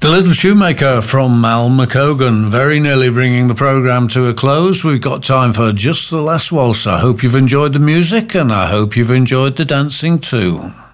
The Little Shoemaker from Mal McCogan, very nearly bringing the programme to a close. We've got time for just the last waltz. I hope you've enjoyed the music and I hope you've enjoyed the dancing too.